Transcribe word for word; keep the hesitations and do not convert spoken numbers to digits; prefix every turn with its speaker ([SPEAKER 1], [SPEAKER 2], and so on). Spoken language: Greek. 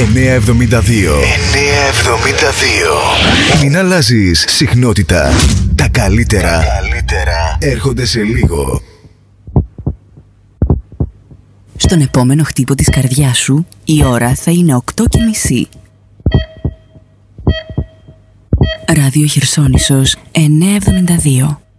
[SPEAKER 1] εννιακόσια εβδομήντα δύο. εννιακόσια εβδομήντα δύο. Μην αλλάζεις συχνότητα. Τα καλύτερα, Τα καλύτερα έρχονται σε λίγο.
[SPEAKER 2] Στον επόμενο χτύπο της καρδιάς σου η ώρα θα είναι οκτώ και μισή. Ράδιο Χερσόνησος εννιακόσια εβδομήντα δύο.